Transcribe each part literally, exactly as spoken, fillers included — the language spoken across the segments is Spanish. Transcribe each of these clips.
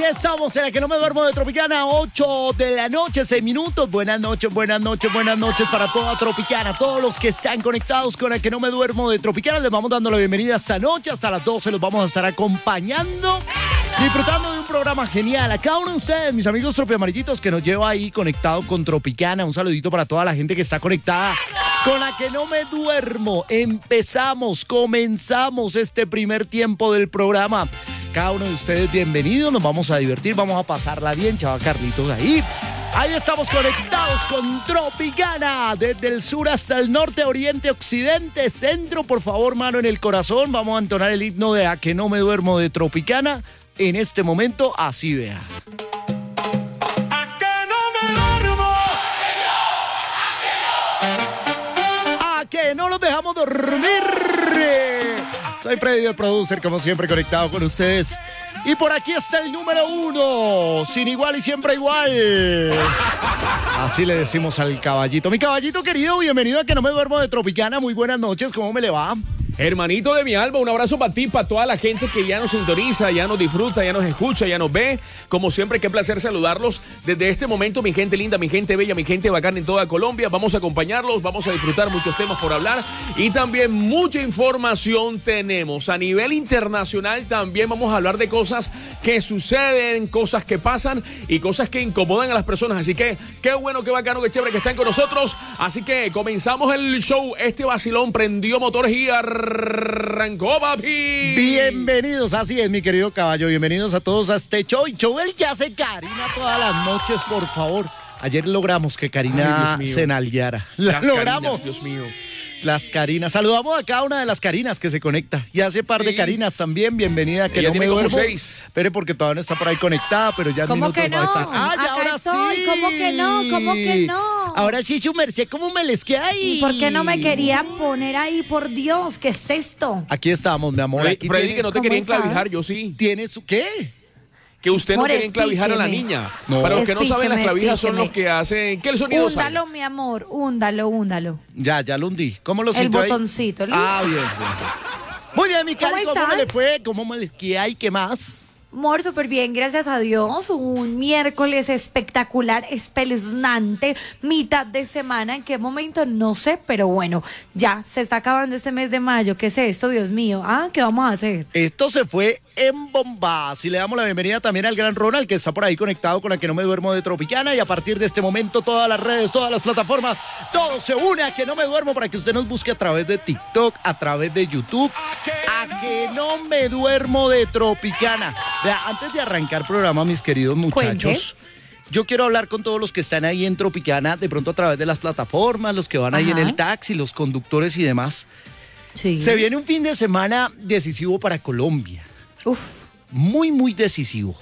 Aquí estamos en la que no me duermo de Tropicana, ocho de la noche, seis minutos. Buenas noches, buenas noches, buenas noches para toda Tropicana. Todos los que están conectados con la que no me duermo de Tropicana, les vamos dando la bienvenida esta noche. Hasta las doce los vamos a estar acompañando, disfrutando de un programa genial. A cada uno de ustedes, mis amigos tropiamarillitos, que nos lleva ahí conectado con Tropicana. Un saludito para toda la gente que está conectada con la que no me duermo. Empezamos, comenzamos este primer tiempo del programa. Cada uno de ustedes bienvenidos, nos vamos a divertir, vamos a pasarla bien, chaval Carlitos ahí. Ahí estamos conectados con Tropicana, desde el sur hasta el norte, oriente, occidente, centro. Por favor, mano en el corazón, vamos a entonar el himno de A que no me duermo de Tropicana. En este momento, así vea. A que no me duermo. A que no los dejamos dormir. Soy Freddy, el producer, como siempre conectado con ustedes. Y por aquí está el número uno, sin igual y siempre igual. Así le decimos al caballito. Mi caballito querido, bienvenido a Que no me duermo de Tropicana. Muy buenas noches, ¿cómo me le va? Hermanito de mi alma, un abrazo para ti, para toda la gente que ya nos sintoniza, ya nos disfruta, ya nos escucha, ya nos ve. Como siempre, qué placer saludarlos desde este momento, mi gente linda, mi gente bella, mi gente bacana en toda Colombia. Vamos a acompañarlos, vamos a disfrutar muchos temas por hablar y también mucha información tenemos. A nivel internacional también vamos a hablar de cosas que suceden, cosas que pasan y cosas que incomodan a las personas. Así que qué bueno, qué bacano, qué chévere que están con nosotros. Así que comenzamos el show. Este vacilón prendió motores y arrancó, papi. Bienvenidos, así es, mi querido caballo. Bienvenidos a todos a este show. Y show el que hace Karina todas las noches, por favor. Ayer logramos que Karina se enalgueara. La Las logramos. Carinas, Dios mío. Las Carinas. Saludamos a cada una de las Carinas que se conecta. Y hace par de Sí. Carinas también. Bienvenida, que Ella no me tiene como duermo. seis. Espere, porque todavía no está por ahí conectada, pero ya en ¿Cómo minutos que va a no? estar. ¡Ah, ya Acá ahora estoy. sí! ¿Cómo que no? ¿Cómo que no? Ahora sí, su merced, ¿cómo me les queda ahí? ¿Y por qué no me quería poner ahí, por Dios? ¿Qué es esto? Aquí estamos, mi amor. Freddy, Aquí Freddy, tiene, que no te ¿Cómo quería estás? enclavijar, yo sí. ¿Tiene su qué? Que usted no Amor, quería enclavijar a la espícheme. niña. No. Para los que no saben, las Espícheme, clavijas son espícheme. los que hacen que el sonido salga. Húndalo, mi amor, húndalo, húndalo. Ya, ya lo hundí. ¿Cómo lo El sintió ahí? botoncito, ¿listo? Ah, bien, bien. Muy bien, mi Cari, ¿Cómo ¿cómo me están? le fue? ¿Cómo me les queda y qué más? Amor, súper bien, gracias a Dios. Un miércoles espectacular, espeluznante, mitad de semana. ¿En qué momento? No sé, pero bueno, ya se está acabando este mes de mayo. ¿Qué es esto, Dios mío? ¿Ah? ¿Qué vamos a hacer? Esto se fue en bombas y le damos la bienvenida también al gran Ronald, que está por ahí conectado con la que no me duermo de Tropicana, y a partir de este momento todas las redes, todas las plataformas, todo se une a que no me duermo para que usted nos busque a través de TikTok, a través de YouTube, a que no me duermo de Tropicana. Vea, antes de arrancar programa, mis queridos muchachos, yo quiero hablar con todos los que están ahí en Tropicana, de pronto a través de las plataformas, los que van ahí en Ajá. el taxi, los conductores y demás. Sí. Se viene un fin de semana decisivo para Colombia. Uf. Muy, muy decisivo.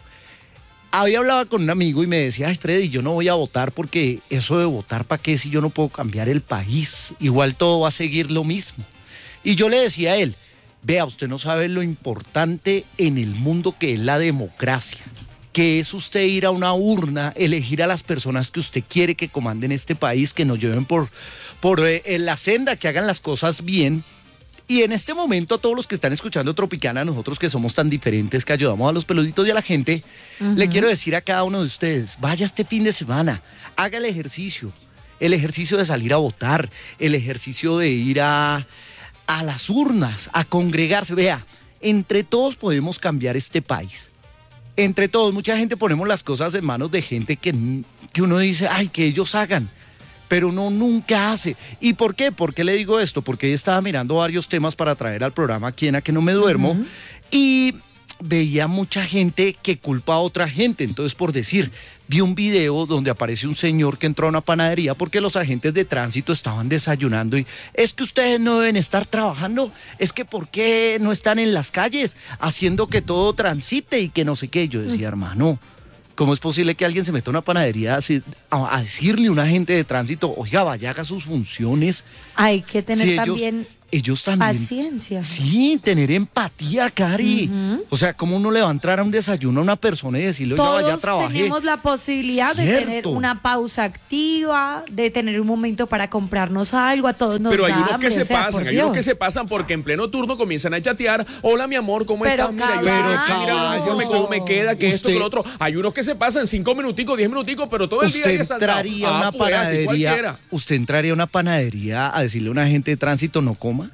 Había hablado con un amigo y me decía, ay, Freddy, yo no voy a votar porque eso de votar, ¿para qué si yo no puedo cambiar el país? Igual todo va a seguir lo mismo. Y yo le decía a él, vea, usted no sabe lo importante en el mundo que es la democracia, que es usted ir a una urna, elegir a las personas que usted quiere que comanden este país, que nos lleven por, por eh, en la senda, que hagan las cosas bien. Y en este momento, a todos los que están escuchando Tropicana, nosotros que somos tan diferentes, que ayudamos a los peluditos y a la gente, uh-huh. le quiero decir a cada uno de ustedes, vaya este fin de semana, haga el ejercicio, el ejercicio de salir a votar, el ejercicio de ir a, a las urnas, a congregarse. Vea, entre todos podemos cambiar este país. Entre todos, mucha gente ponemos las cosas en manos de gente que, que uno dice, ay, que ellos hagan. Pero uno nunca hace. ¿Y por qué? ¿Por qué le digo esto? Porque estaba mirando varios temas para traer al programa aquí en A que no me duermo, uh-huh. y veía mucha gente que culpa a otra gente. Entonces, por decir, vi un video donde aparece un señor que entró a una panadería porque los agentes de tránsito estaban desayunando y es que ustedes no deben estar trabajando, es que ¿por qué no están en las calles haciendo que todo transite y que no sé qué? Yo decía, uh-huh. hermano, ¿cómo es posible que alguien se meta a una panadería a, a decirle a un agente de tránsito, oiga, vaya, haga sus funciones? Hay que tener si ellos, también ellos también. Paciencia. Sí, tener empatía, Cari. Ujú. O sea, ¿cómo uno le va a entrar a un desayuno a una persona y decirle, oiga, Todos vaya, trabajé? tenemos la posibilidad de Cierto. tener una pausa activa, de tener un momento para comprarnos algo, a todos nos Pero hay da unos hambre, que se o sea, pasan, por hay unos que Dios. se pasan porque en pleno turno comienzan a chatear. Hola, mi amor, ¿cómo Pero estás? Mira, yo caballo. mira, yo me, cómo me queda, que esto, que Usted- lo otro. Hay unos que se pasan cinco minuticos, diez minuticos, pero todo el día Usted ahí sentado. entraría a Ah, una pues, así panadería, cualquiera. usted entraría a una panadería a decirle a una agente de tránsito no coma.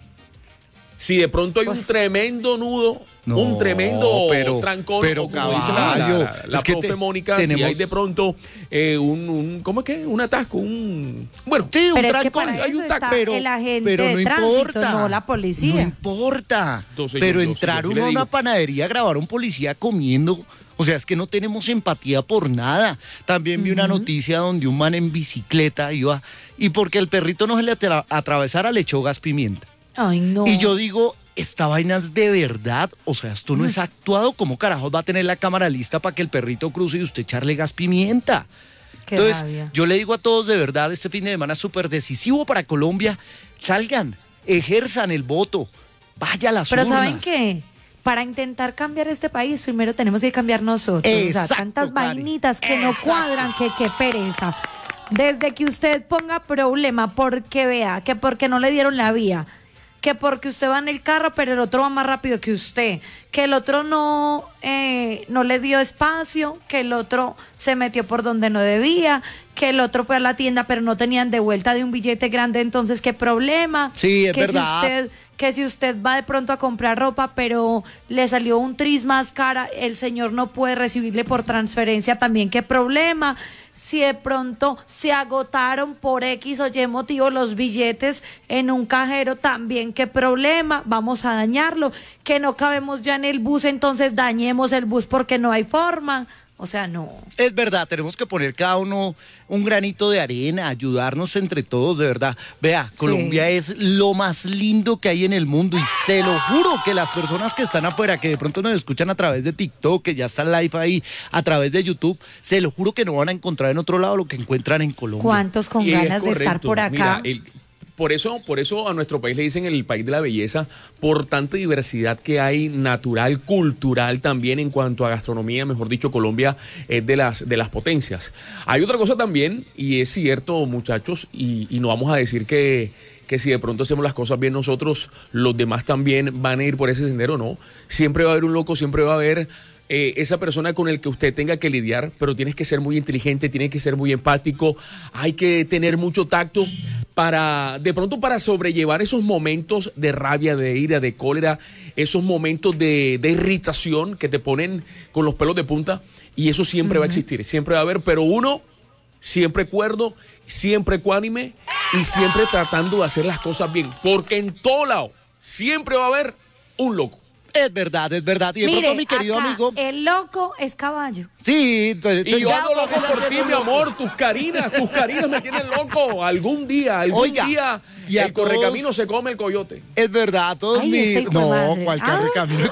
Si de pronto hay un Pues- tremendo nudo, No, un tremendo pero- trancón, pero, o como dice la, caballo, la, la es que profe te- Mónica, si tenemos- hay de pronto eh, un, un, ¿cómo es que? Un atasco, un... Bueno, Sí, un Pero es que trancón, para hay eso un está taco, pero, el agente pero no de tránsito, importa, no la policía. No importa. Entonces, pero yo- yo- entrar yo sí uno le a una digo. panadería a grabar a un policía comiendo, o sea, es que no tenemos empatía por nada. También vi una noticia donde un man en bicicleta iba y porque el perrito no se le atra- atravesara le echó gas pimienta. Ay, no. Y yo digo, esta vaina es de verdad, o sea, esto no es actuado, ¿cómo carajos va a tener la cámara lista para que el perrito cruce y usted echarle gas pimienta? Qué Entonces, rabia. yo le digo a todos de verdad, este fin de semana es súper decisivo para Colombia, salgan, ejerzan el voto, vaya a las Pero urnas. ¿saben qué? Para intentar cambiar este país, primero tenemos que cambiar nosotros. o Exacto, sea, tantas Karen. vainitas que no Exacto. cuadran, que qué pereza. Desde que usted ponga problema porque vea, que porque no le dieron la vía, que porque usted va en el carro, pero el otro va más rápido que usted, que el otro no, eh, no le dio espacio, que el otro se metió por donde no debía, que el otro fue a la tienda, pero no tenían de vuelta de un billete grande, entonces qué problema. Sí, es que verdad. Si usted, que si usted va de pronto a comprar ropa, pero le salió un tris más cara, el señor no puede recibirle por transferencia, también qué problema. Si de pronto se agotaron por X o Y motivo los billetes en un cajero, también qué problema, vamos a dañarlo, que no cabemos ya en el bus, entonces dañemos el bus porque no hay forma. O sea, no. Es verdad, tenemos que poner cada uno un granito de arena, ayudarnos entre todos, de verdad. Vea, Colombia es lo más lindo que hay en el mundo y se lo juro que las personas que están afuera, que de pronto nos escuchan a través de TikTok, que ya está live ahí, a través de YouTube, se lo juro que no van a encontrar en otro lado lo que encuentran en Colombia. ¿Cuántos con Y es ganas de estar correcto. por acá? Mira, el- por eso, por eso a nuestro país le dicen el país de la belleza, por tanta diversidad que hay natural, cultural también en cuanto a gastronomía, mejor dicho, Colombia es de las, de las potencias. Hay otra cosa también, y es cierto, muchachos, y, y no vamos a decir que, que si de pronto hacemos las cosas bien nosotros, los demás también van a ir por ese sendero, no. Siempre va a haber un loco, siempre va a haber eh, esa persona con el que usted tenga que lidiar, pero tienes que ser muy inteligente, tienes que ser muy empático, hay que tener mucho tacto para, de pronto para sobrellevar esos momentos de rabia, de ira, de cólera, esos momentos de, de irritación que te ponen con los pelos de punta, y eso siempre va a existir, siempre va a haber, pero uno siempre cuerdo, siempre ecuánime y siempre tratando de hacer las cosas bien, porque en todo lado siempre va a haber un loco. Es verdad, es verdad. Y de Mire, pronto, mi querido acá, amigo, el loco es caballo. sí, te- te- Y yo ya ando vamos loco a por hacer ti, un mi loco. amor, tus carinas, tus carinas me tienen loco. Algún día, algún Oiga, día, y a el correcamino todos- se come el coyote. Es verdad, a todos Ay, mis... este hijo de No, madre. cuál Ah. camino.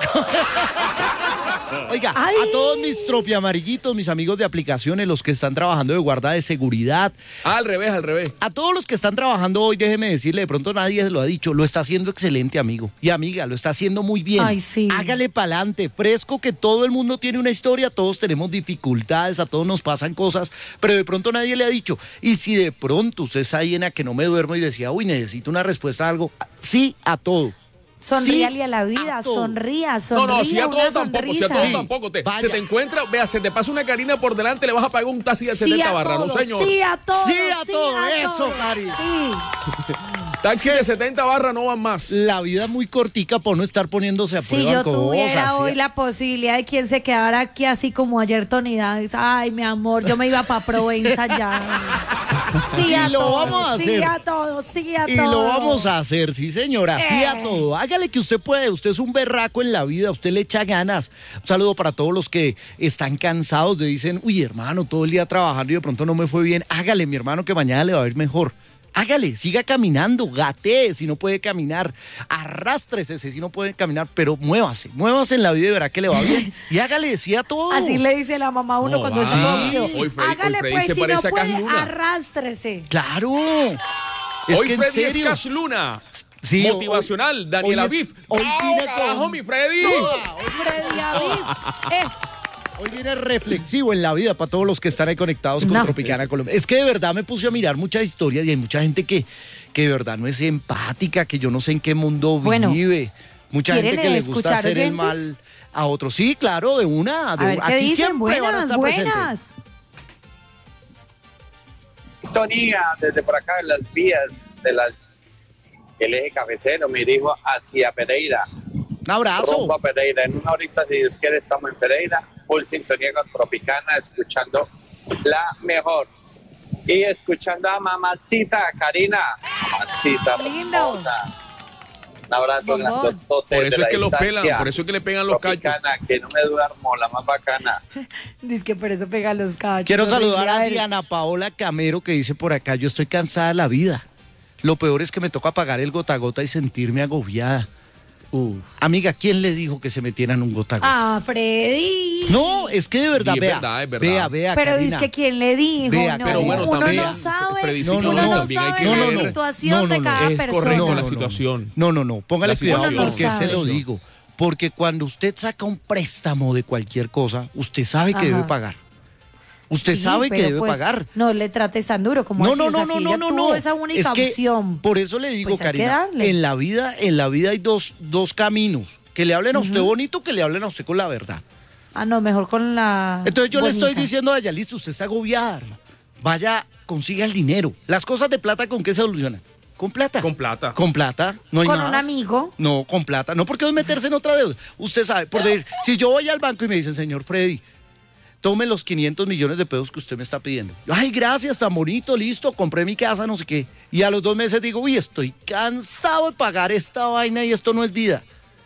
Oiga, Ay. a todos mis tropiamarillitos, mis amigos de aplicaciones, los que están trabajando de guarda de seguridad, Ah, al revés, al revés. a todos los que están trabajando hoy, déjeme decirle, de pronto nadie se lo ha dicho, lo está haciendo excelente, amigo. Y amiga, lo está haciendo muy bien. Ay, sí. Hágale pa'lante, fresco que todo el mundo tiene una historia, todos tenemos dificultades, a todos nos pasan cosas, pero de pronto nadie le ha dicho. Y si de pronto usted está ahí en a que no me duermo y decía, uy, necesito una respuesta a algo, sí a todo. Sonríale Sí, a la vida, a todo. sonría, No, sonría, no, si a una todo tampoco, si a todo sonrisa. Sí, tampoco. Te, vaya. se te encuentra, vea, se te pasa una carina por delante, le vas a pagar un taxi de Sí setenta a barras, no todo, señor. sí a todo, Sí a todo, eso, todo, Cari. sí. Taxi de setenta barras no van más. La vida es muy cortica para no estar poniéndose a Si prueba yo con tuviera cosas, hoy ¿sí? la posibilidad de quien se quedara aquí así como ayer Tony Davis, ay, mi amor, yo me iba para Provenza ya. Sí Y a lo todo, vamos a sí hacer. a todo, sí a Y todo. lo vamos a hacer, sí señora, sí a Eh. todo. Hágale que usted puede, usted es un berraco en la vida, usted le echa ganas. Un saludo para todos los que están cansados de dicen, uy hermano, todo el día trabajando y de pronto no me fue bien. Hágale mi hermano que mañana le va a ir mejor. Hágale, siga caminando, gatee si no puede caminar, arrástrese si no puede caminar, pero muévase, muévase en la vida y verá que le va bien. Y hágale, sí a todo. Así le dice la mamá a uno No, cuando es va. novio. Hoy Freddy- Hágale hoy Freddy pues, se si no parece a Cash puede, Luna. arrástrese. Claro. Es Hoy que en Freddy es serio. Cash Luna. Sí, motivacional, hoy- Daniel hoy es- Aviv. hoy ¡Bravo, vine carajo, con mi Freddy! toda, hoy- Freddy Aviv. Eh, Hoy viene reflexivo en la vida para todos los que están ahí conectados con No. Tropicana Colombia. Es que de verdad me puse a mirar muchas historias y hay mucha gente que, que de verdad no es empática, que yo no sé en qué mundo Bueno, vive. Mucha gente ¿quieren que le gusta escuchar hacer el oyentes? mal a otros. Sí, claro, de una. De a ver una. qué Aquí dicen. siempre van a Buenas, estar buenas. presentes. Sintonía desde por acá en las vías del eje cafetero, me dirijo hacia Pereira, Un abrazo. rumbo a Pereira. En una horita, si Dios quiere, estamos en Pereira, full sintonía con Tropicana, escuchando la mejor. Y escuchando a mamacita Karina, mamacita Lindo. hermosa. Un abrazo Bombón. grandotote Por eso de es la que los distancia. pelan, por eso es que le pegan los cachos. Tropicana, que no me duermo, la más bacana. Dice que por eso pega los cachos. Quiero horrible. saludar a ver, Diana Paola Camero que dice por acá, yo estoy cansada de la vida. Lo peor es que me toca pagar el gota a gota y sentirme agobiada. Uf. Amiga, ¿quién le dijo que se metieran un gota a gota? Ah, Freddy. No, es que de verdad, Sí, es vea, verdad, es verdad. vea, vea, Pero Karina. dice que quién le dijo, Vea, no, pero bueno, uno también, no sabe, Fredicito, uno no, no, no, también hay sabe que no, no, la no, ver. situación no, no, de no, cada es persona. correcto No, la no, no. situación. No, no, no, póngale La cuidado situación. porque Uno no se lo sabe. digo. Porque cuando usted saca un préstamo de cualquier cosa, usted sabe que Ajá. debe pagar. Usted Sí, sabe que pero debe pues, pagar. No le trates tan duro como No, así, no, o sea, no, no, si no, ella no, tuvo no. esa única Es que opción. por eso le digo, pues hay que Karina, darle. en la vida, en la vida hay dos, dos caminos. Que le hablen a usted bonito, que le hablen a usted con la verdad. Ah, no, mejor con la Entonces yo le estoy bonita. diciendo a ella, listo, usted está agobiada, hermano. Vaya, consiga el dinero. Las cosas de plata, ¿con qué se solucionan? Con plata. Con plata. Con plata, no hay Con más. un amigo. No, con plata. No, porque es meterse en otra deuda. Usted sabe, por decir, si yo voy al banco y me dicen, señor Freddy, tome los quinientos millones de pesos que usted me está pidiendo. Ay, gracias, tan bonito, listo, compré mi casa, no sé qué. Y a los dos meses digo, uy, estoy cansado de pagar esta vaina y esto no es vida.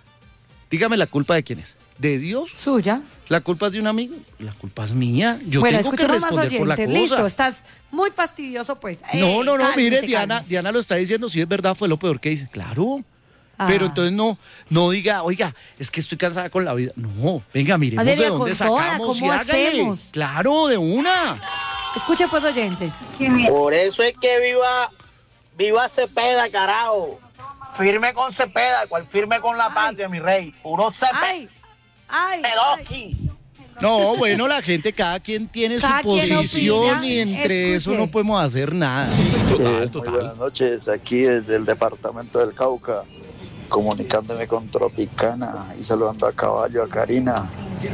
Dígame, ¿la culpa de quién es? ¿De Dios? Suya. ¿La culpa es de un amigo? La culpa es mía. Yo bueno, tengo que escuchemos más responder por la oyentes. cosa. Listo, estás muy fastidioso, pues. Eh, No, no, no, cálmese, mire, Diana, cálmese. Diana lo está diciendo, si es verdad, fue lo peor que hice. Claro. Ah. Pero entonces no, no diga, oiga, es que estoy cansada con la vida. No, venga, miremos Valeria, de dónde con toda, sacamos y ¿cómo hágale. hacemos? Claro, de una. Escuche, pues, oyentes. Por eso es que viva, viva Cepeda, carajo. Firme con Cepeda, cual firme con la patria, mi rey. Puro Ay, ay, ay. Cepedoski. No, bueno, la gente, cada quien tiene Cada su quien posición opina. y entre eso Escuche. no podemos hacer nada. Total, Eh, muy total. buenas noches, aquí desde el departamento del Cauca, comunicándome con Tropicana y saludando a Caballo, a Karina.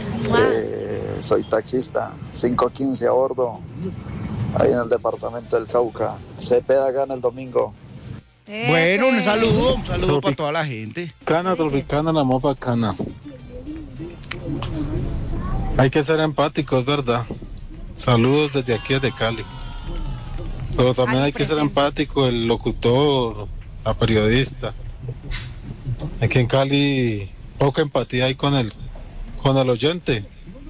Eh, soy taxista, cinco quince a bordo, ahí en el departamento del Cauca. Cepeda gana el domingo. Bueno, un Ese. saludo, un saludo Tropic- para toda la gente. Cana, Tropicana, la más bacana. Hay que ser empáticos, ¿verdad? Saludos desde aquí, desde Cali. Pero también Cali hay que ser presente. empático el locutor, la periodista. Aquí en Cali poca empatía hay con el, con el oyente.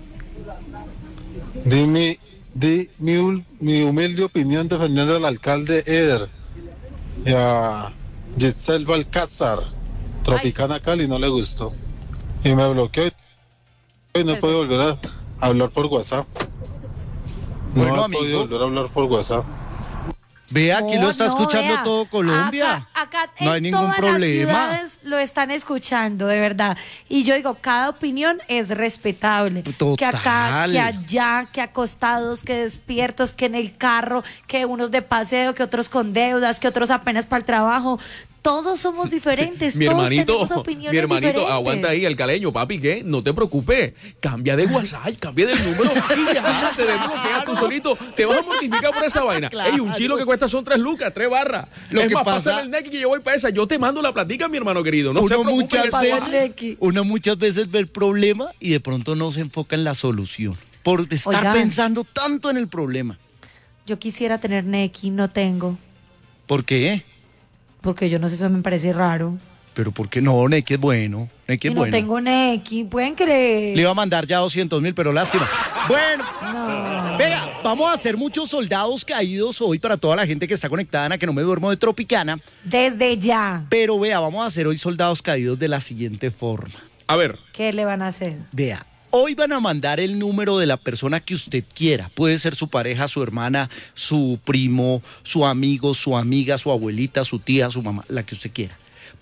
Di mi, di mi, hul- mi humilde opinión defendiendo al alcalde Eder y a Giselle Balcázar. Tropicana Cali no le gustó. Y me bloqueó y no puedo volver a hablar por WhatsApp. No Bueno, he amigo. podido volver a hablar por WhatsApp. Vea, aquí No, lo está no, escuchando vea. todo Colombia. Acá, acá no hay en ningún todas problema. Las ciudades lo están escuchando, de verdad. Y yo digo, cada opinión es respetable. Total. Que acá, que allá, que acostados, que despiertos, que en el carro, que unos de paseo, que otros con deudas, que otros apenas para el trabajo. Todos somos diferentes. Mi todos hermanito, tenemos opiniones mi hermanito, diferentes. aguanta ahí el caleño, papi, ¿qué? No te preocupes, cambia de WhatsApp, cambia del número y ya, te desbloqueas tú solito, te vas a mortificar por esa vaina. Claro. Ey, un chilo que cuesta son tres lucas, tres barras. Lo es que más, pasa- pásame el Neki que yo voy para esa, yo te mando la platica, mi hermano querido, no se uno preocupe, muchas eso va. veces, uno muchas veces ve el problema y de pronto no se enfoca en la solución. Por estar Oigan. pensando tanto en el problema. Yo quisiera tener Neki, no tengo. ¿Por qué? Porque yo no sé, eso me parece raro. Pero ¿por qué no? Neki es bueno. Neki Y es no bueno. tengo Neki, ¿pueden creer? Le iba a mandar ya doscientos mil, pero lástima. Bueno, No. venga, vamos a hacer muchos soldados caídos hoy para toda la gente que está conectada en a que no me duermo de Tropicana. Desde ya. Pero vea, vamos a hacer hoy soldados caídos de la siguiente forma. A ver, ¿Qué le van a hacer? Vea, hoy van a mandar el número de la persona que usted quiera. Puede ser su pareja, su hermana, su primo, su amigo, su amiga, su abuelita, su tía, su mamá, la que usted quiera.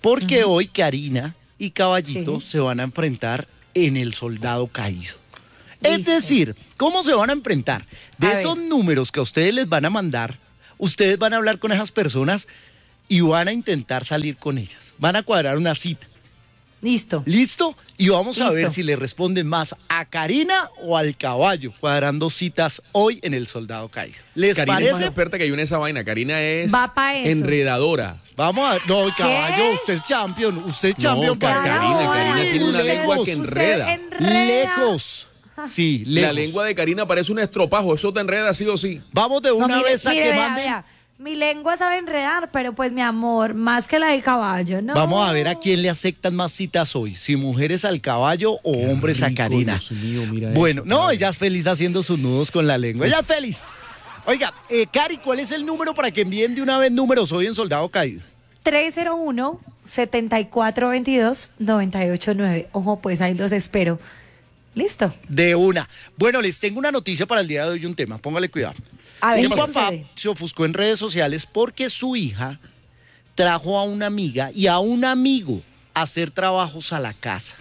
porque hoy Karina y Caballito Sí. se van a enfrentar en El Soldado Caído. Listo. Es decir, ¿cómo se van a enfrentar? De A esos ver. números que a ustedes les van a mandar, ustedes van a hablar con esas personas y van a intentar salir con ellas. Van a cuadrar una cita. Listo. ¿Listo? Y vamos a Listo. ver si le responden más a Karina o al caballo, cuadrando citas hoy en El Soldado Caído. ¿Les Karina es más parece? experta que yo en esa vaina. Karina es Va pa' eso. enredadora. Vamos a ver. No, caballo, usted es champion. Usted es No, champion Ka- para Karina, Karina tiene una Lejos, lengua que enreda. Lejos. Sí, lejos. La lengua de Karina parece un estropajo. Eso te enreda sí o sí. Vamos de No, una mire, vez a mire, que vea, manden. vea. Mi lengua sabe enredar, pero pues mi amor, más que la del caballo, ¿no? Vamos a ver a quién le aceptan más citas hoy, si mujeres al caballo o hombres a rico, Karina. Dios mío, mira Bueno, eso, no, caballo. ella es feliz haciendo sus nudos con la lengua. Ella es feliz. Oiga, eh, Cari, ¿cuál es el número para que envíen de una vez números hoy en Soldado Caído? tres cero uno, siete cuatro dos dos, nueve ocho nueve. Ojo, pues ahí los espero. ¿Listo? De una. Bueno, les tengo una noticia para el día de hoy, un tema, póngale cuidado. A ver, Un ¿qué papá sucede? se ofuscó en redes sociales porque su hija trajo a una amiga y a un amigo a hacer trabajos a la casa.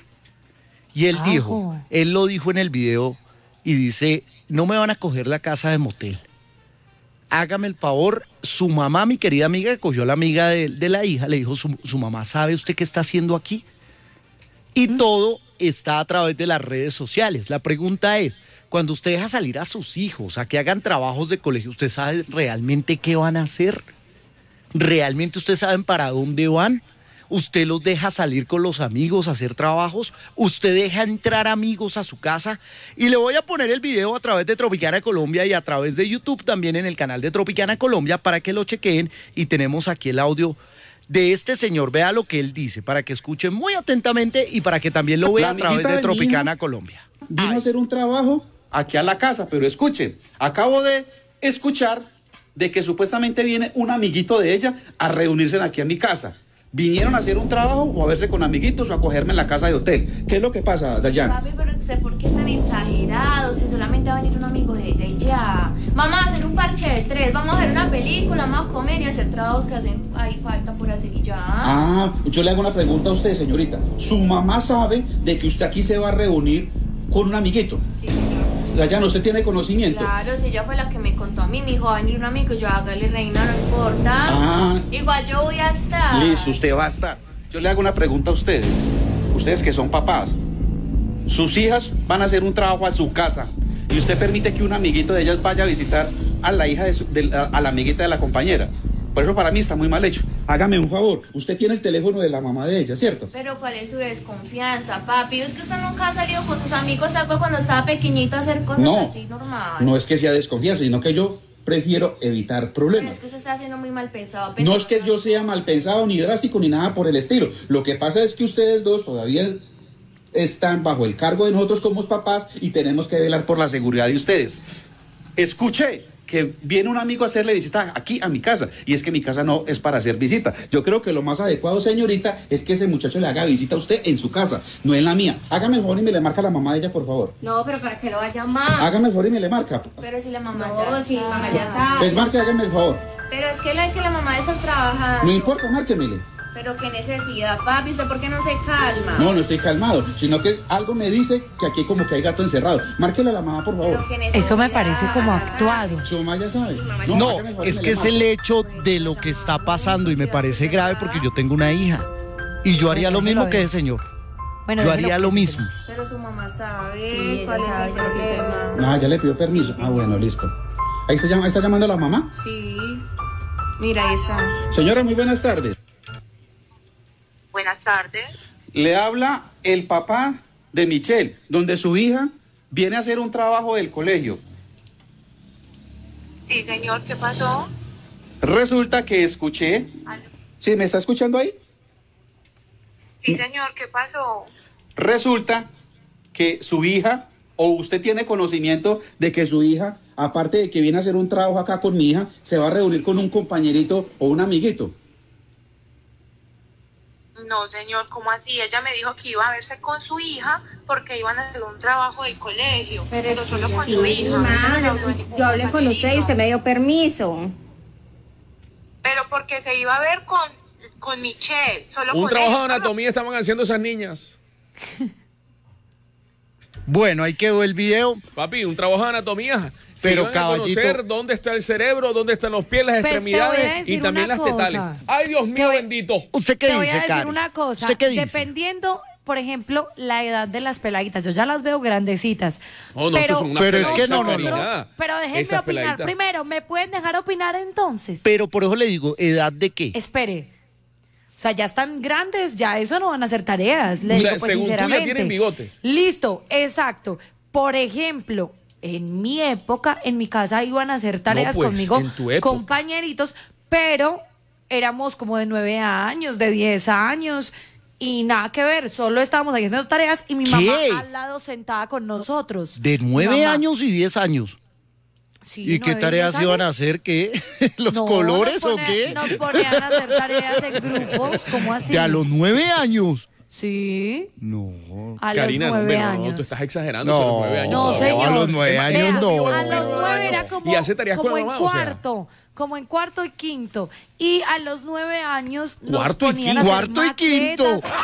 Y él Ajo. dijo, él lo dijo en el video y dice, no me van a coger la casa de motel. Hágame el favor, su mamá, mi querida amiga, que cogió a la amiga de, de la hija, le dijo, su, su mamá, ¿sabe usted qué está haciendo aquí? Y todo está a través de las redes sociales. La pregunta es, cuando usted deja salir a sus hijos a que hagan trabajos de colegio, ¿usted sabe realmente qué van a hacer? ¿Realmente ustedes saben para dónde van? ¿Usted los deja salir con los amigos a hacer trabajos? ¿Usted deja entrar amigos a su casa? Y le voy a poner el video a través de Tropicana Colombia y a través de YouTube también en el canal de Tropicana Colombia para que lo chequeen. Y tenemos aquí el audio de este señor. Vea lo que él dice para que escuchen muy atentamente y para que también lo vea La a través amiguita de de mi Tropicana hija Colombia. Vino Ay. a hacer un trabajo aquí a la casa, pero escuchen, acabo de escuchar de que supuestamente viene un amiguito de ella a reunirse aquí a mi casa. ¿Vinieron a hacer un trabajo o a verse con amiguitos o a cogerme en la casa de hotel? ¿Qué es lo que pasa, Dayana? Papi, pero no sé por qué tan exagerado, si solamente va a venir un amigo de ella y ya. Vamos a hacer un parche de tres, vamos a ver una película, vamos a comer y hacer trabajos que hacen ahí falta por hacer y ya. Ah, yo le hago una pregunta a usted, señorita. ¿Su mamá sabe de que usted aquí se va a reunir con un amiguito? Sí, señor. Dayana, ¿usted tiene conocimiento? Claro, si ella fue la que me contó a mí, mi hijo va a venir un amigo, yo hágale reina, no importa. Ah. Igual yo voy a estar. Listo, usted va a estar. Yo le hago una pregunta a ustedes. Ustedes que son papás, sus hijas van a hacer un trabajo a su casa y usted permite que un amiguito de ellas vaya a visitar a la hija de, su, de la, a la amiguita de la compañera. Por eso para mí está muy mal hecho. Hágame un favor, usted tiene el teléfono de la mamá de ella, ¿cierto? Pero ¿cuál es su desconfianza, papi? Es que usted nunca ha salido con sus amigos, algo cuando estaba pequeñito a hacer cosas No, así normal. no es que sea desconfianza, sino que yo prefiero evitar Pero problemas. es que usted está haciendo muy mal pensado. No es que yo sea mal pensado, ni drástico, ni nada por el estilo. Lo que pasa es que ustedes dos todavía están bajo el cargo de nosotros como papás y tenemos que velar por la seguridad de ustedes. Escuché que viene un amigo a hacerle visita aquí a mi casa, y es que mi casa no es para hacer visita. Yo creo que lo más adecuado, señorita, es que ese muchacho le haga visita a usted en su casa, no en la mía. Hágame el favor y me le marca a la mamá de ella, por favor. No, pero ¿para qué lo va a llamar? Hágame el favor y me le marca. Pero si la mamá No, ya si sabe. mamá ya sabe. Pues marque, hágame el favor. Pero es que la que la mamá está trabajando. No importa, márquemele. Pero qué necesidad, papi, ¿usted por qué no se calma? No, no estoy calmado, sino que algo me dice que aquí como que hay gato encerrado. Márquele a la mamá, por favor. Pero qué necesidad. Eso me parece como actuado. Su mamá ya sabe. No, hágame el favor y es me que le es marca. el hecho de lo que está pasando y me parece grave porque yo tengo una hija y yo haría lo mismo que ese señor. Bueno, Yo déjelo haría lo que- mismo. Pero su mamá sabe Sí, ella cuál sabe, es el ya le pidió problema. permiso. Ah, ya le pidió permiso. Ah, bueno, listo. Ahí está, llam- ahí está llamando a la mamá. Sí. Mira, ahí está. Señora, muy buenas tardes. Buenas tardes. Le habla el papá de Michelle, donde su hija viene a hacer un trabajo del colegio. Sí, señor, ¿qué pasó? Resulta que escuché... Aló. ¿Sí, me está escuchando ahí? Sí, señor, ¿qué pasó? Resulta que su hija, o usted tiene conocimiento de que su hija, aparte de que viene a hacer un trabajo acá con mi hija, se va a reunir con un compañerito o un amiguito. No, señor, ¿cómo así? Ella me dijo que iba a verse con su hija porque iban a hacer un trabajo del colegio. Pero es solo que con sí, su hija. mamá, No le habló ningún yo hablé con usted y compañerito. usted me dio permiso. Pero porque se iba a ver con con Michelle. Solo Un con trabajo él, de anatomía estaban haciendo esas niñas. Bueno, ahí quedó el video. Papi, un trabajo de anatomía. Se Pero, iban a caballito- conocer dónde está el cerebro, dónde están los pies, las Pues, te voy a extremidades y decir también una las cosa. tetales. Ay, Dios mío, voy- bendito. ¿Usted qué Te voy dice, a decir Cari? una cosa. ¿Usted qué dice? Dependiendo, por ejemplo, la edad de las peladitas. Yo ya las veo grandecitas. No, no, pero, eso son unas Pero es que peladitas, no, no, no. Karina. Pero déjenme Esas opinar. peladitas. Primero, ¿me pueden dejar opinar entonces? Pero por eso le digo, ¿edad de qué? Espere. O sea, ya están grandes, ya eso no van a hacer tareas. Le O digo, sea, pues, según tú ya sinceramente. tienen bigotes. Listo, exacto. Por ejemplo, en mi época, en mi casa iban a hacer tareas pues, conmigo, en tu época. compañeritos, pero éramos como de nueve años, de diez años, y nada que ver, solo estábamos ahí haciendo tareas y mi ¿Qué? mamá al lado sentada con nosotros. De nueve Mi mamá- años y diez años. Sí, ¿Y qué nueve, tareas diez iban a años. hacer? ¿Qué? ¿Los No, colores nos o pone- qué? Nos ponían a hacer tareas en grupos, ¿cómo así? De a los nueve años. Sí, No. a Karina, los no, nueve no, años. no, tú estás exagerando. No, a los nueve años. No, No, señor. a los nueve Vea, años no. A los nueve era como, Y hace tareas como con la en mamá, o sea. cuarto, como en cuarto y quinto. Y a los nueve años nos Cuarto y ponían a quinto. hacer Cuarto y quinto. maquetas.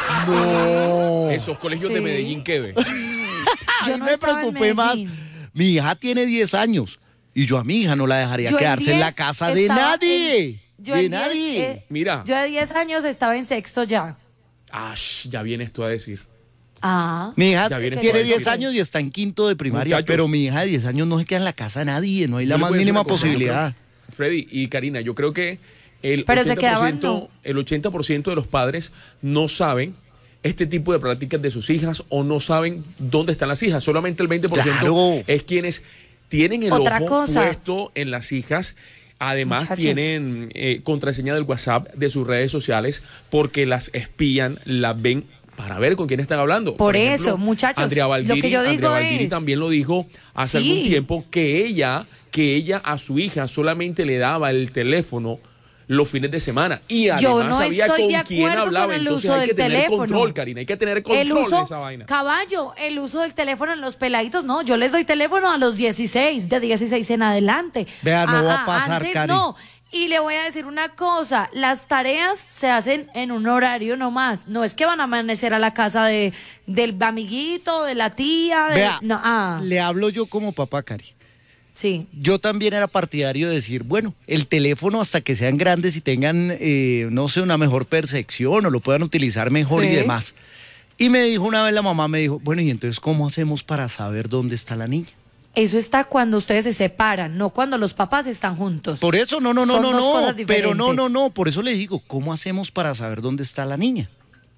No. Esos colegios de Sí. Medellín, ¿qué ve? Yo Ahí no me estaba en preocupé más. Medellín. Mi hija tiene diez años y yo a mi hija no la dejaría Yo en quedarse en la diez casa de estaba nadie. en- yo de en diez, nadie. eh, Mira. Yo de diez años estaba en sexto ya. Ah, ya vienes tú a decir. Ah. Mi hija Ya vienes tiene tú a diez decir. años y está en quinto de primaria, Muchachos. pero mi hija de diez años no se queda en la casa de nadie, no hay Yo la le más voy a decir mínima una cosa, yo posibilidad. creo- Freddy y Karina, yo creo que el Pero se ochenta por quedaban, ciento, no. el ochenta por ciento de los padres no saben este tipo de prácticas de sus hijas o no saben dónde están las hijas. Solamente el veinte por ciento Claro. es quienes tienen el Otra ojo cosa. puesto en las hijas. Además, Muchachos. tienen eh, contraseña del WhatsApp de sus redes sociales porque las espían, las ven para ver con quién están hablando. Por eso, muchachos, Andrea lo Valdiri, que yo digo Andrea Valdiri es- también lo dijo hace Sí. algún tiempo que ella, que ella a su hija solamente le daba el teléfono los fines de semana y además Yo no sabía estoy con de quién acuerdo hablaba. con el Entonces uso hay del que tener teléfono. control, Karina, hay que tener control El uso, de esa vaina. caballo, el uso del teléfono en los peladitos, no, yo les doy teléfono a los dieciséis, de dieciséis en adelante. Vea, no va a Ah, ah, pasar, antes Cari. no. Y le voy a decir una cosa, las tareas se hacen en un horario nomás, no es que van a amanecer a la casa de del amiguito, de la tía, de, Vea, no, ah, le hablo yo como papá, Cari. sí. Yo también era partidario de decir, bueno, el teléfono hasta que sean grandes y tengan, eh, no sé, una mejor percepción o lo puedan utilizar mejor Sí. y demás. Y me dijo una vez la mamá, me dijo, bueno, ¿y entonces cómo hacemos para saber dónde está la niña? Eso está cuando ustedes se separan, no cuando los papás están juntos. Por eso, no, no, no, Son no, dos no, cosas pero no, diferentes. no, no, por eso le digo, ¿cómo hacemos para saber dónde está la niña?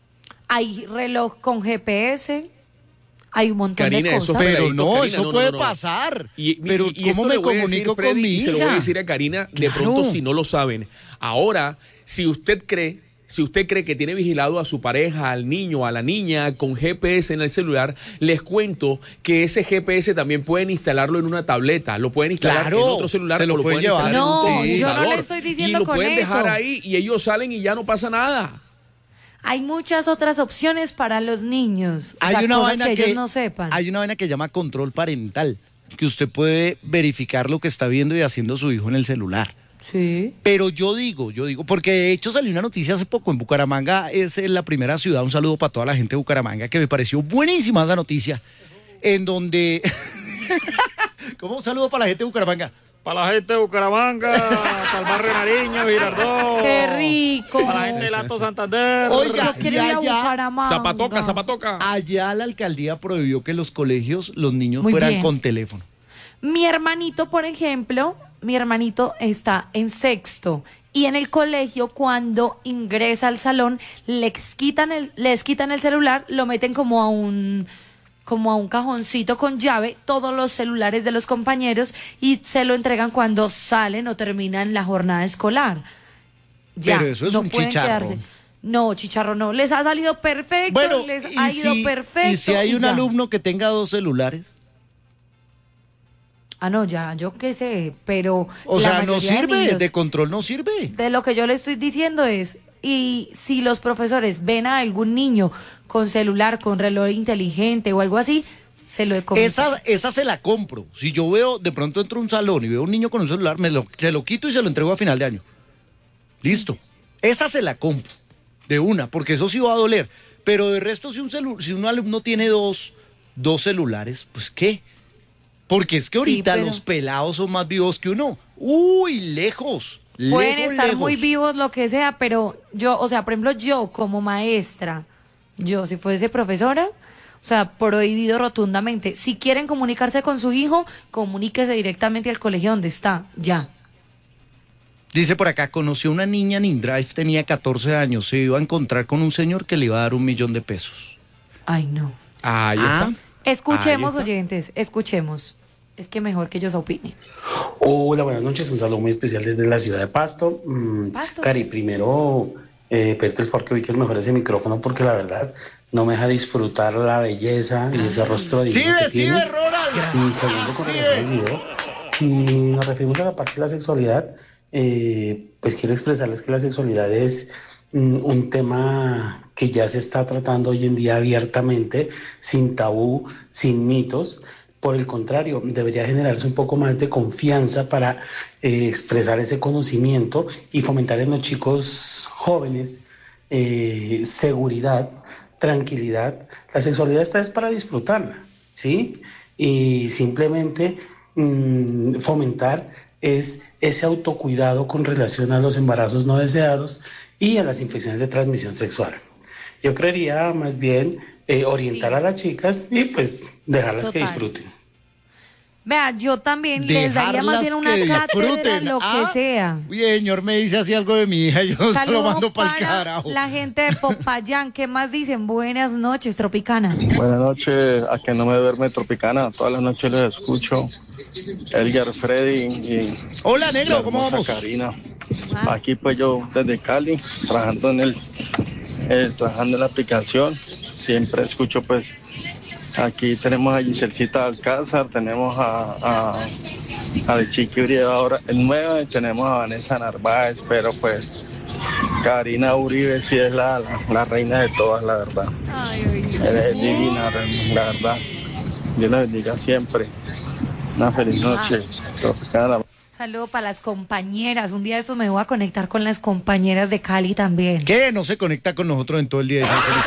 Hay reloj con G P S, hay un montón Karina, de eso cosas. es Pero peladito, no, Karina, eso no, no, puede no. pasar. Y, pero y- y ¿cómo esto me le voy a decir, comunico Freddy, con mi y se lo voy a hija? decir a Karina, de Claro. pronto si no lo saben. Ahora, si usted cree, si usted cree que tiene vigilado a su pareja, al niño, a la niña con G P S en el celular, les cuento que ese G P S también pueden instalarlo en una tableta, lo pueden instalar Claro, en otro celular, se lo o lo pueden pueden instalar llevar. en un No, computador. yo no le estoy diciendo y lo con pueden dejar eso. ahí y ellos salen y ya no pasa nada. Hay muchas otras opciones para los niños. O Hay sea, una cosas vaina que, que, ellos no sepan. hay una vaina que llama control parental, que usted puede verificar lo que está viendo y haciendo su hijo en el celular. Sí. Pero yo digo, yo digo, porque de hecho salió una noticia hace poco en Bucaramanga, es eh, la primera ciudad, un saludo para toda la gente de Bucaramanga, que me pareció buenísima esa noticia, en donde... ¿Cómo? Un saludo para la gente de Bucaramanga. Para la gente de Bucaramanga, para el barrio Nariño, Girardot. ¡Qué rico! Para la gente del Alto Santander. Oiga, Yo quiero y ir a allá- Bucaramanga. Zapatoca, zapatoca. Allá la alcaldía prohibió que los colegios, los niños Muy fueran bien. con teléfono. Mi hermanito, por ejemplo, mi hermanito está en sexto y en el colegio cuando ingresa al salón les quitan el, les quitan el celular, lo meten como a un como a un cajoncito con llave, todos los celulares de los compañeros y se lo entregan cuando salen o terminan la jornada escolar. Ya, Pero eso es no un pueden chicharro. quedarse. No, chicharro no, les ha salido perfecto, Bueno, les y ha ido si, perfecto. y si hay un ya. alumno que tenga dos celulares, Ah, no, ya, yo qué sé, pero o la sea, no mayoría de sirve, niños- de control no sirve. De lo que yo le estoy diciendo es, y si los profesores ven a algún niño con celular, con reloj inteligente o algo así, se lo he comentado. Esa, esa se la compro. Si yo veo, de pronto entro a un salón y veo a un niño con un celular, me lo, se lo quito y se lo entrego a final de año. Listo. Esa se la compro. de una, porque eso sí va a doler. Pero de resto, si un, celu- si un alumno tiene dos, dos celulares, pues ¿qué? Porque es que ahorita sí, pero... los pelados son más vivos que uno. Uy, lejos. Pueden lejos, estar lejos. muy vivos, lo que sea, pero yo, o sea, por ejemplo, yo como maestra, yo si fuese profesora, o sea, prohibido rotundamente. Si quieren comunicarse con su hijo, comuníquese directamente al colegio donde está, ya. Dice por acá, conoció una niña en InDrive, tenía catorce años, se iba a encontrar con un señor que le iba a dar un millón de pesos. Ay, no. Ahí Ah, está. Escuchemos, Ahí está. oyentes, escuchemos. Es que mejor que ellos opinen. Hola, buenas noches. Un saludo muy especial desde la ciudad de Pasto. Mm, Pasto. Cari, primero, eh, pedirte el favor que ubiques mejor ese micrófono porque la verdad no me deja disfrutar la belleza y ese rostro divino Sí, que ve, sí, tienes. ve, Ronald. Y segundo, con relación al video, si nos referimos a la parte de la sexualidad, eh, pues quiero expresarles que la sexualidad es mm, un tema que ya se está tratando hoy en día abiertamente, sin tabú, sin mitos. Por el contrario, debería generarse un poco más de confianza para eh, expresar ese conocimiento y fomentar en los chicos jóvenes eh, seguridad, tranquilidad. La sexualidad está es para disfrutarla, ¿sí? Y simplemente mmm, fomentar es ese autocuidado con relación a los embarazos no deseados y a las infecciones de transmisión sexual. Yo creería más bien eh, orientar Sí. a las chicas y pues dejarlas Total. que disfruten. Vea, yo también les daría más Dejarlas bien una que cátedra, disfruten. lo Ah, que sea. Uy, señor, me dice así algo de mi hija, yo se lo Saludos mando para el para carajo. la gente de Popayán. ¿Qué más dicen? Buenas noches, Tropicana. Buenas noches, a que no me duerme Tropicana, todas las noches les escucho. Edgar, Freddy y Hola, negro, la ¿cómo hermosa vamos? Karina. Ah. Aquí pues yo desde Cali, trabajando en el, eh, trabajando en la aplicación, siempre escucho pues, aquí tenemos a Giselcita Alcázar, tenemos a, a, a de Chiqui Uribe ahora en nueva, y tenemos a Vanessa Narváez, pero pues Karina Uribe sí es la, la, la reina de todas, la verdad. Eres divina, la verdad. Dios la bendiga siempre. Una feliz noche. Tropicana. Saludo para las compañeras. Un día de eso me voy a conectar con las compañeras de Cali también. ¿Qué? No se conecta con nosotros en todo el día.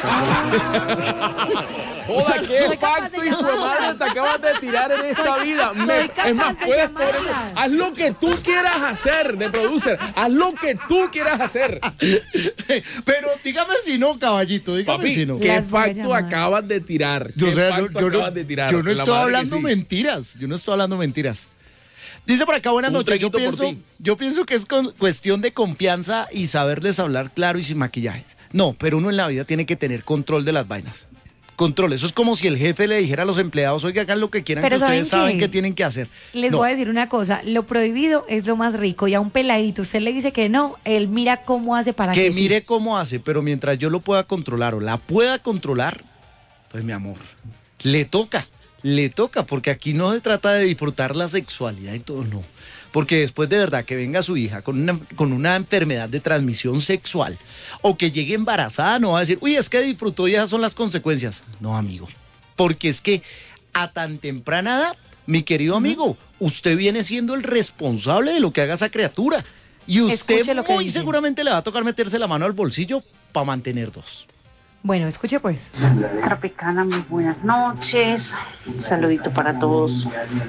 Joda, qué soy capaz pacto de y su llamarla. madre te acabas de tirar en esta Soy- vida. soy Me- capaz es más, de puedes poner, llamarla. haz lo que tú quieras hacer de producer. Haz lo que tú quieras hacer. Pero dígame si no, caballito, dígame Papi, si no. ¿qué Las voy a pacto llamar. acabas de tirar? Yo, ¿Qué o sea, pacto yo, yo no, acabas de tirar? yo no La estoy madre que hablando sí. mentiras. Yo no estoy hablando mentiras. Dice por acá, buenas Un noches. Yo traguito por pienso, ti. yo pienso que es con- cuestión de confianza y saberles hablar claro y sin maquillajes. No, pero uno en la vida tiene que tener control de las vainas. Control. Eso es como si el jefe le dijera a los empleados, oiga, hagan lo que quieran, Pero que ustedes ¿saben saben qué? que tienen que hacer. Les No. voy a decir una cosa, lo prohibido es lo más rico y a un peladito usted le dice que no, él mira cómo hace para que, Que sí. mire cómo hace, pero mientras yo lo pueda controlar o la pueda controlar, pues mi amor, le toca, le toca, porque aquí no se trata de disfrutar la sexualidad y todo, no. Porque después de verdad que venga su hija con una, con una enfermedad de transmisión sexual o que llegue embarazada, no va a decir, uy, es que disfrutó y esas son las consecuencias. No, amigo, porque es que a tan temprana edad, mi querido amigo, usted viene siendo el responsable de lo que haga esa criatura. Y usted Escuche lo que muy dice. seguramente le va a tocar meterse la mano al bolsillo para mantener dos. Bueno, escuche pues. Tropicana, muy buenas noches. Un saludito para todos.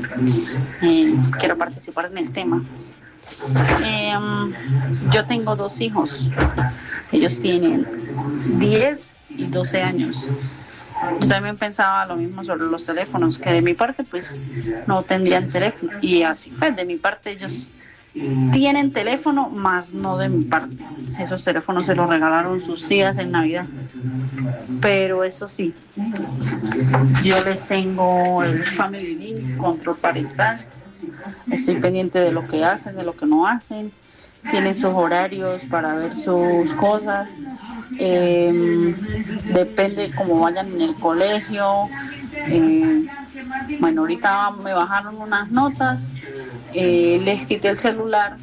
Eh, quiero participar en el tema. Eh, yo tengo dos hijos. Ellos tienen diez y doce años. Yo también pensaba lo mismo sobre los teléfonos, que de mi parte pues no tendrían teléfono. Y así pues, de mi parte ellos tienen teléfono, más no de mi parte. Esos teléfonos se los regalaron sus tías en Navidad. Pero eso sí, yo les tengo el Family Link, control parental. Estoy pendiente de lo que hacen, de lo que no hacen. Tienen sus horarios para ver sus cosas. Eh, depende cómo vayan en el colegio. Eh, bueno, ahorita me bajaron unas notas. Eh, les quité el celular,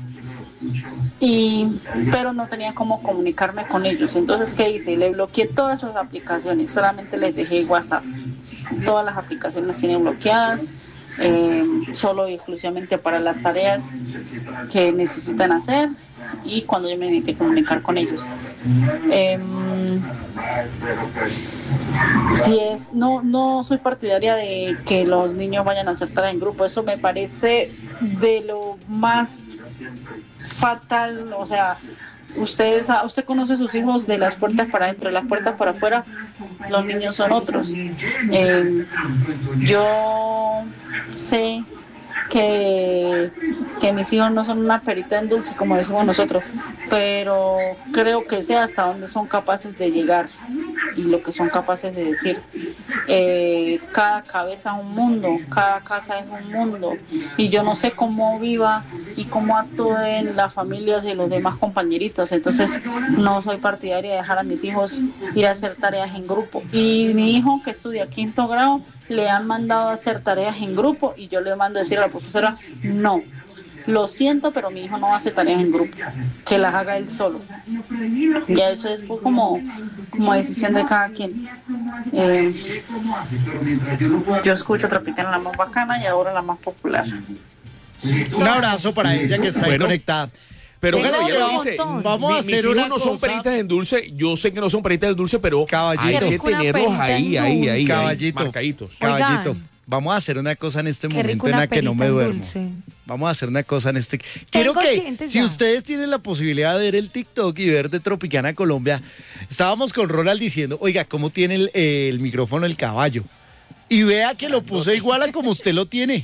y, pero no tenía cómo comunicarme con ellos. Entonces, ¿qué hice? Le bloqueé todas sus aplicaciones, solamente les dejé WhatsApp. Todas las aplicaciones tienen bloqueadas, eh, solo y exclusivamente para las tareas que necesitan hacer y cuando yo me necesite comunicar con ellos. Eh, si es, no, no soy partidaria de que los niños vayan a hacer tareas en grupo. Eso me parece de lo más fatal. O sea, ustedes, usted conoce a sus hijos de las puertas para adentro, de las puertas para afuera, los niños son otros. Eh, yo sé que, que mis hijos no son una perita en dulce, como decimos nosotros, pero creo que sé hasta dónde son capaces de llegar y lo que son capaces de decir. Eh, cada cabeza es un mundo, cada casa es un mundo, y yo no sé cómo viva y cómo actúen las familias de los demás compañeritos. Entonces no soy partidaria de dejar a mis hijos ir a hacer tareas en grupo. Y mi hijo, que estudia quinto grado, le han mandado a hacer tareas en grupo y yo le mando a decir a la profesora: no, lo siento, pero mi hijo no hace tareas en grupo, que las haga él solo. Ya eso es como, como decisión de cada quien. Eh, yo escucho Tropicana, la más bacana, y ahora la más popular. Un abrazo para ella que está ahí Bueno. conectada. Pero Venga, bueno, ella lo vamos- dice, vamos a mi- hacer mis hijos una no son cosa. peritas en dulce, yo sé que no son peritas en dulce, pero Caballito. hay que Qué rico una tenerlos perita ahí, en ahí, dulce. ahí, Caballito. ahí, marcaditos. Caballito, Oigan. vamos a hacer una cosa en este Qué momento rico en una la que no perita me en duermo. dulce. Vamos a hacer una cosa en este... Quiero Tengo que, clientes si ya. ustedes tienen la posibilidad de ver el TikTok y ver de Tropicana Colombia, estábamos con Ronald diciendo, oiga, ¿cómo tiene el, eh, el micrófono el caballo? Y vea que lo puse igual a como usted lo tiene.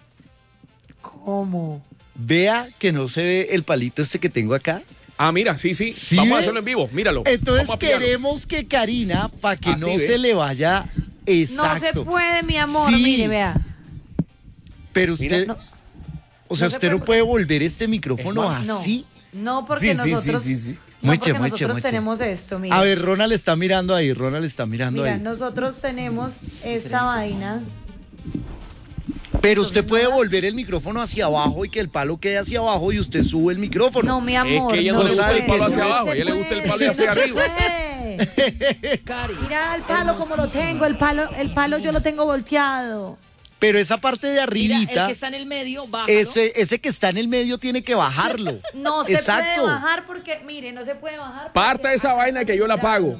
¿Cómo? Vea que no se ve el palito este que tengo acá. Ah, mira, sí, sí, ¿Sí vamos a ve? hacerlo en vivo, míralo. Entonces Vamos a pillarlo. queremos que Karina, para que Así no ve. se le vaya No exacto. se puede, mi amor, Sí. mire, vea. Pero usted, No, o sea, no se usted no puede- puede volver este micrófono no, así. No, porque Sí, sí, sí, nosotros, sí, sí. no, Mueche, porque mueche, nosotros mueche. tenemos esto, mira. A ver, Ronald está mirando ahí, Ronald está mirando Mira, ahí. nosotros tenemos esta vaina. Pero usted puede volver el micrófono hacia abajo y que el palo quede hacia abajo y usted sube el micrófono. No, mi amor. Es que a ella no, no le se gusta el puede, palo hacia no abajo, se a ella le gusta el palo puede, hacia no se arriba. puede. Mira el palo como lo tengo, el palo, el palo yo lo tengo volteado. Pero esa parte de Mira, arribita, el que está en el medio, bájalo. ese, ese que está en el medio tiene que bajarlo. No se Exacto. puede bajar porque, mire, no se puede bajar. Parta de esa vaina que yo la pago.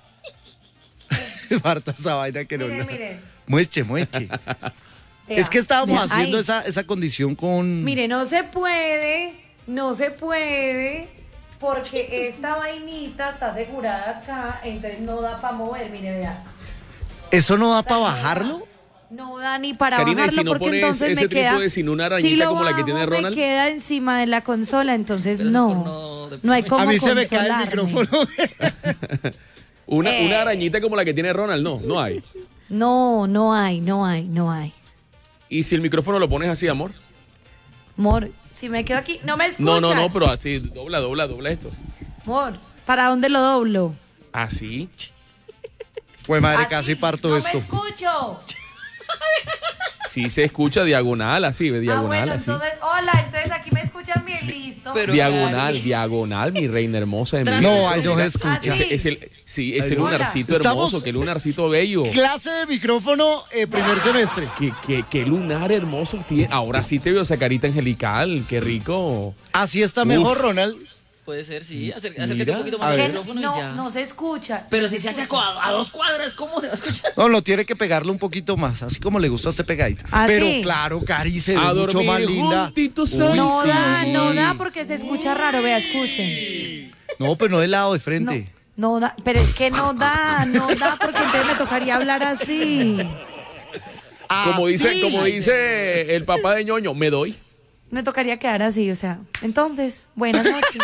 Marta, esa vaina que no. Mire, no. mire. Mueche, mueche. Vea, Es que estábamos vea, haciendo ahí. esa, esa condición con... Mire, no se puede, no se puede, porque esta vainita está asegurada acá, entonces no da para mover, mire, vea. ¿Eso no da para bajarlo? No da ni para Karina, y bajarlo si no porque pones entonces ese me queda... trípode sin una si arañita lo como la que bajo, tiene Ronald. me queda encima de la consola, entonces no, no hay como A mí se me cae el consolarme. micrófono. Una, Eh. una arañita como la que tiene Ronald, no, no hay. No, no hay, no hay, no hay. Y si el micrófono lo pones así, amor. Amor, si me quedo aquí, no me escucha. No, no, no, pero así, dobla, dobla, dobla esto. Amor, ¿para dónde lo doblo? Así. Pues madre, Así, casi parto no esto. me escucho. Sí se escucha diagonal, así, ve, Ah, diagonal, bueno, así. entonces, hola, entonces aquí me escuchan bien, listo. Diagonal, diagonal, mi reina hermosa de mi vida. No, ahí no se escucha. Ese- es el, sí, ese Ahí no. lunarcito Hola. hermoso, Estamos- que lunarcito bello. Clase de micrófono, eh, primer semestre. Qué, qué, qué lunar hermoso tiene. Ahora sí te veo esa carita angelical, qué rico. Así está mejor, Uf. Ronald. Puede ser, sí. Acer- acércate Mira, un poquito a más al ver. micrófono y No, ya. no se escucha. Pero si se hace a, a dos cuadras, ¿cómo se va a escuchar? No, no, tiene que pegarlo un poquito más, así como le gusta a este pegadito. ¿Ah, Pero sí? claro, Cari se ve A mucho dormir más linda. juntitos, Uy, No sí. da, no da porque se escucha raro, vea, escuchen. No, pero no del lado de frente. No da, pero es que no da, no da porque entonces me tocaría hablar así. Como Así. dice, como dice el papá de ñoño, me doy. Me tocaría quedar así, o sea. Entonces, buenas noches.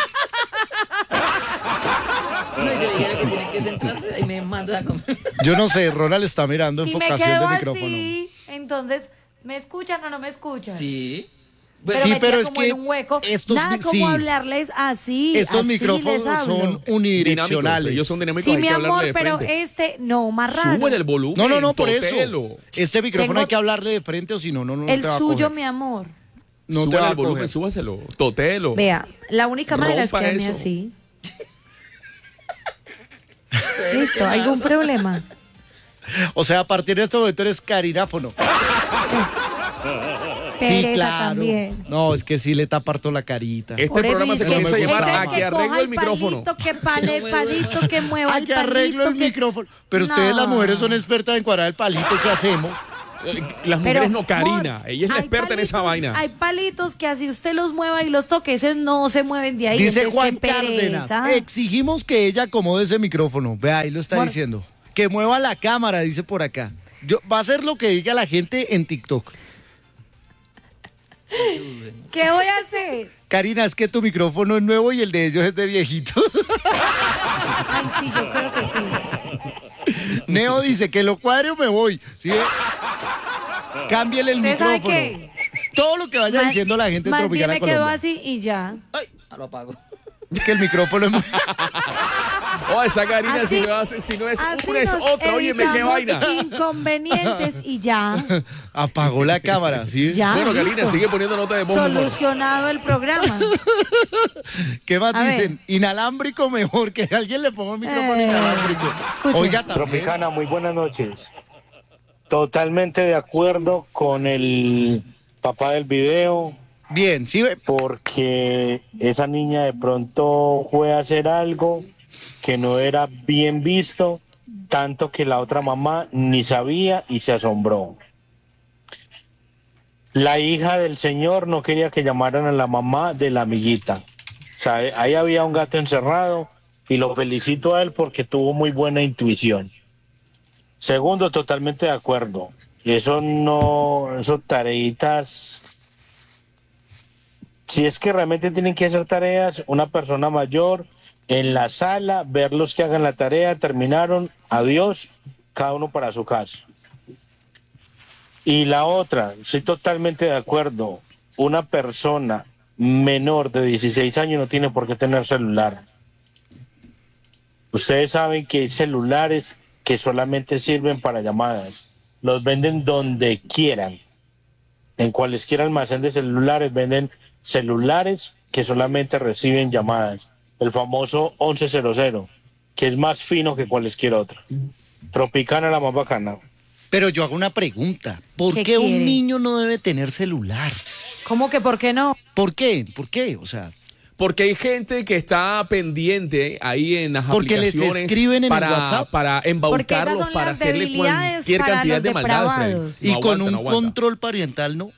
No, y se le dijera que tiene que centrarse y me manda a comer. Yo no sé, Ronald está mirando Si me enfocación de quedo micrófono. así, entonces, ¿me escuchan o no me escuchan? Sí. Pero Sí, me pero queda es como que en un hueco. estos Nada mi- como sí. hablarles así. Estos así les micrófonos hablo. son unidireccionales. Dinámicos, ellos son dinámicos, Sí, hay mi que amor, hablarle de pero frente. este, no, más raro. Sube el volumen. No, no, no, por totelo. eso. Este micrófono Tengo- hay que hablarle de frente o si no, no, no El te va a suyo, coger. mi amor. No te Súbale va a el volumen, coger. súbaselo. Totelo. Vea, la única manera es Rompa quedarme eso. así. Listo, ¿algún problema? O sea, a partir de este momento eres carináfono. Pereza Sí, claro. también. No, es que sí le taparto la carita. Este Por eso programa se dice que- comienza a llamar entonces A que que coja arreglo el micrófono. palito, que pale el palito, que mueva A el que arreglo el palito, que- micrófono. Pero ustedes las No. mujeres son expertas en cuadrar el palito, ¿qué hacemos? Las mujeres Pero, no, Karina. amor, Ella es la hay experta en esa palitos- vaina. Hay palitos que así usted los mueva y los toque, esos no se mueven de ahí. Dice entonces, Juan qué pereza. Cárdenas, exigimos que ella acomode ese micrófono. Vea, ahí lo está Amor. diciendo. Que mueva la cámara, dice por acá. Yo, va a ser lo que diga la gente en TikTok. ¿Qué voy a hacer? Karina, es que tu micrófono es nuevo y el de ellos es de viejito. Ay, sí, yo creo que sí. Neo dice que lo cuadre o me voy. ¿Sí ve? Cámbiele el ¿Usted sabe micrófono. qué? Todo lo que vaya Más- diciendo la gente en Más bien Tropicana me quedo Colombia. así y ya. Ay, lo apago. Es que el micrófono es muy... Oh, esa Karina, Así- si no, hace- si no es Así una, es nos otra. Óyeme, qué evitamos vaina. inconvenientes y ya. Apagó la cámara, ¿sí? Ya, Bueno, listo. Karina, sigue poniendo nota de voz. amor. Solucionado el programa. ¿Qué más A dicen? Inalámbrico mejor, que alguien le ponga un micrófono Eh, inalámbrico. escuche. Oiga, también. Tropicana, muy buenas noches. Totalmente de acuerdo con el papá del video. Bien, sí ve. Porque esa niña de pronto fue a hacer algo que no era bien visto, tanto que la otra mamá ni sabía y se asombró. La hija del señor no quería que llamaran a la mamá de la amiguita. O sea, ahí había un gato encerrado y lo felicito a él porque tuvo muy buena intuición. Segundo, totalmente de acuerdo. Eso no, eso tareitas. Si es que realmente tienen que hacer tareas, una persona mayor en la sala, ver los que hagan la tarea, terminaron, adiós, cada uno para su casa. Y la otra, estoy totalmente de acuerdo, una persona menor de dieciséis años no tiene por qué tener celular. Ustedes saben que hay celulares que solamente sirven para llamadas, los venden donde quieran, en cualesquiera almacén de celulares venden celulares que solamente reciben llamadas, el famoso once cero cero, que es más fino que cualquier otro. Tropicana, la más bacana. Pero yo hago una pregunta. ¿Por ¿Qué qué, un quiere? niño no debe tener celular? ¿Cómo que por qué no? ¿Por qué? ¿Por qué? O sea, Porque hay gente que está pendiente ahí en las Porque les aplicaciones escriben en el para, WhatsApp. para Porque esas embaucarlos, son para las hacerle debilidades cualquier para cantidad los de maldades, Freddy. depravados. y No con aguanta, un no aguanta. control parental, ¿no?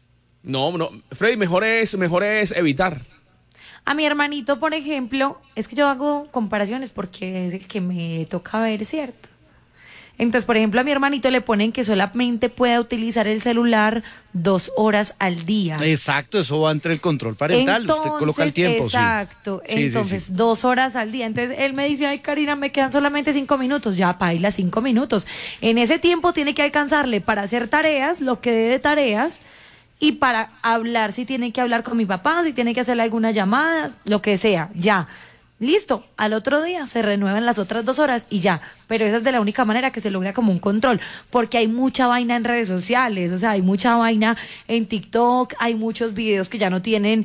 No, no, Freddy, mejor es, mejor es evitar. A mi hermanito, por ejemplo, es que yo hago comparaciones porque es el que me toca ver, ¿cierto? Entonces, por ejemplo, a mi hermanito le ponen que solamente pueda utilizar el celular dos horas al día. Exacto, eso va entre el control parental. Usted coloca el tiempo, sí. Exacto. Sí, sí, Entonces, sí. dos horas al día. Entonces, él me dice, ay, Karina, me quedan solamente cinco minutos. Ya, paila, cinco minutos. En ese tiempo tiene que alcanzarle para hacer tareas, lo que dé de tareas, y para hablar, si tiene que hablar con mi papá, si tiene que hacerle alguna llamada, lo que sea, ya. Listo, al otro día se renuevan las otras dos horas y ya, pero esa es de la única manera que se logra como un control, porque hay mucha vaina en redes sociales, o sea, hay mucha vaina en TikTok, hay muchos videos que ya no tienen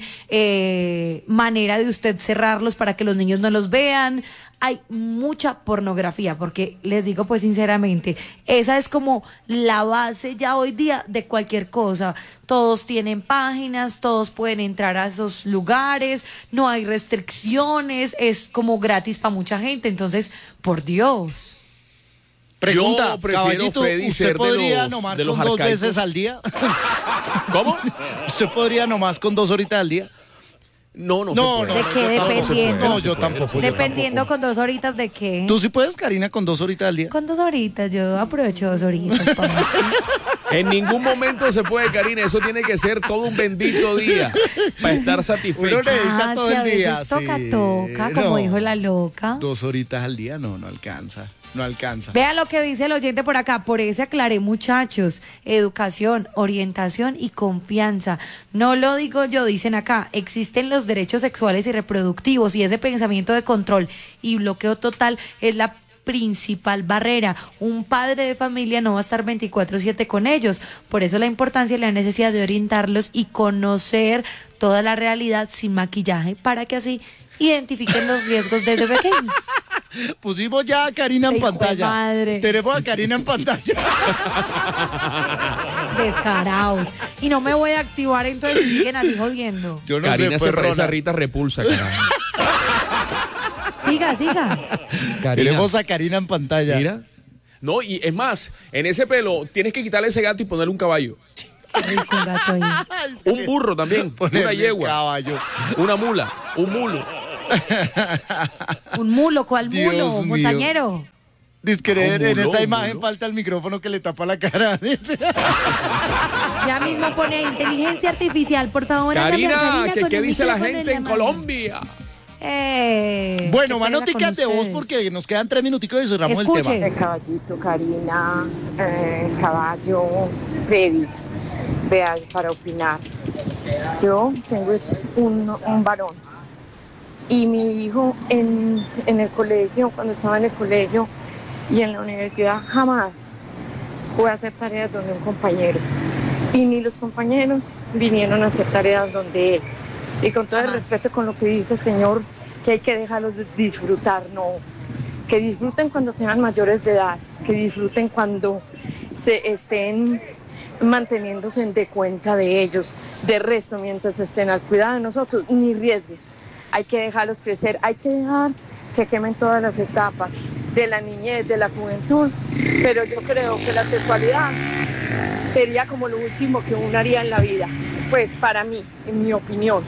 eh, manera de usted cerrarlos para que los niños no los vean, hay mucha pornografía, porque les digo pues sinceramente, esa es como la base ya hoy día de cualquier cosa. Todos tienen páginas, todos pueden entrar a esos lugares, no hay restricciones, es como gratis para mucha gente, entonces, por Dios. Pregunta, Yo prefiero, caballito, Freddy, ¿usted ser de podría los- nomás de los con dos arcaicos. veces al día? ¿Cómo? ¿Usted podría nomás con dos horitas al día? No, no, No, se no, puede. ¿De qué? yo tampoco. Dependiendo. No, yo tampoco. yo Dependiendo con dos horitas de qué. tampoco. ¿Tú sí puedes, Karina, con dos horitas al día? Con dos horitas, yo aprovecho dos horitas. pa' En ningún momento se puede, Karina. Eso tiene que ser todo un bendito día para estar satisfecho. Uno necesita Ah, todo si a el día. veces toca, sí. toca, como No, dijo la loca. Dos horitas al día, no, no alcanza. No alcanza. Vea lo que dice el oyente por acá. Por eso aclaré, muchachos. Educación, orientación y confianza. No lo digo yo, dicen acá. Existen los derechos sexuales y reproductivos y ese pensamiento de control y bloqueo total es la principal barrera. Un padre de familia no va a estar veinticuatro siete con ellos. Por eso la importancia y la necesidad de orientarlos y conocer toda la realidad sin maquillaje para que así identifiquen los riesgos desde pequeños. Pusimos ya a Karina en Hijo de pantalla. madre. Tenemos a Karina en pantalla. descarados. Y no me voy a activar, entonces siguen así jodiendo. Yo no Karina sé, se perrona. parece a Rita Repulsa, carajo. Siga, siga. Karina. Tenemos a Karina en pantalla. Mira. No, y es más, en ese pelo tienes que quitarle ese gato y ponerle un caballo. Rico el gato ahí. Un burro también, Ponerle una un yegua, caballo. una mula, un mulo. Un mulo, ¿cuál Dios mulo? mío. Montañero. Dice que Ah, un en mulo, esa un imagen mulo. falta el micrófono que le tapa la cara. Ya mismo pone inteligencia artificial, por favor. hágame Karina, Karina ¿qué, con qué el dice la micrófono gente la en mano. Colombia? Eh, Bueno, qué mano, pereza con ticas de voz ustedes. porque nos quedan tres minuticos y cerramos el Escuche. tema. El caballito, Karina, eh, caballo, Freddy, vea, para opinar. Yo tengo es un, un varón y mi hijo en, en el colegio, cuando estaba en el colegio y en la universidad, jamás fue a hacer tareas donde un compañero. Y ni los compañeros vinieron a hacer tareas donde él. Y con todo el respeto con lo que dice el señor, que hay que dejarlos disfrutar, no. Que disfruten cuando sean mayores de edad, que disfruten cuando se estén manteniéndose de cuenta de ellos. De resto, mientras estén al cuidado de nosotros, ni riesgos. Hay que dejarlos crecer, hay que dejar que quemen todas las etapas de la niñez, de la juventud. Pero yo creo que la sexualidad sería como lo último que uno haría en la vida. Pues para mí, en mi opinión,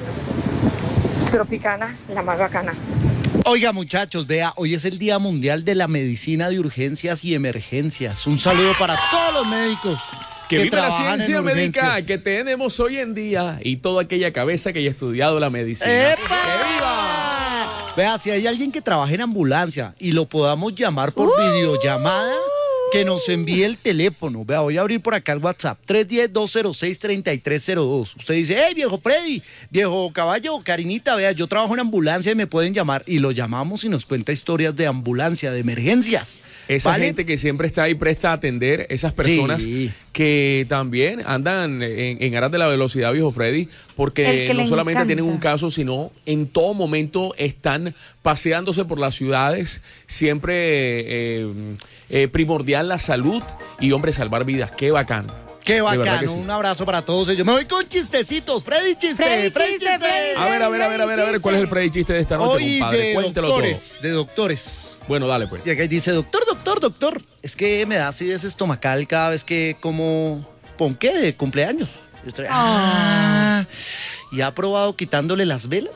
Tropicana, la más bacana. Oiga, muchachos, vea, hoy es el Día Mundial de la Medicina de Urgencias y Emergencias. Un saludo para todos los médicos Que que, viva la trabajan ciencia en médica urgencias. que tenemos hoy en día y toda aquella cabeza que haya estudiado la medicina. ¡Epa! ¡Que viva! Vea, si hay alguien que trabaje en ambulancia y lo podamos llamar por videollamada, que nos envíe el teléfono. Vea, voy a abrir por acá el WhatsApp, tres uno cero, dos cero seis, tres tres cero dos. Usted dice, hey, viejo Freddy, viejo caballo, Karinita, vea, yo trabajo en ambulancia y me pueden llamar. Y lo llamamos y nos cuenta historias de ambulancia, de emergencias. Esa ¿Vale? gente que siempre está ahí presta a atender, esas personas Sí. que también andan en, en aras de la velocidad, viejo Freddy, El porque que no le solamente encanta. tienen un caso, sino en todo momento están paseándose por las ciudades, siempre eh, eh, primordial la salud y, hombre, salvar vidas. Qué bacán. Qué De verdad bacano, que sí. un abrazo para todos ellos. Me voy con chistecitos, Freddy chiste, Freddy Freddy chiste, chiste. Freddy. A ver, a ver, a ver, a ver, a ver, ¿cuál es el Freddy chiste de esta noche, Hoy compadre? de Cuéntelo doctores, de doctores. todo. Bueno, dale pues. Llega y dice, doctor, doctor, doctor, es que me da acidez estomacal cada vez que como ponqué de cumpleaños. Y estoy, ah, ¿y ha probado quitándole las velas?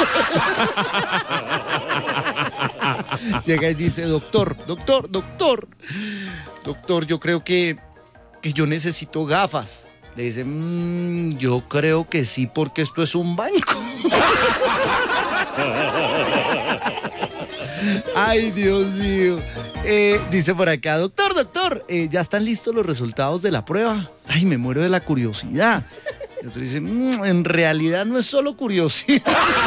Llega y dice, doctor, doctor, doctor, doctor, yo creo que, que yo necesito gafas. Le dice, "Mm, yo creo que sí, porque esto es un banco. Ay, Dios mío. Eh, dice por acá, doctor, doctor, eh, ¿ya están listos los resultados de la prueba? Ay, me muero de la curiosidad. Y otro dice, "Mm, en realidad no es solo curiosidad."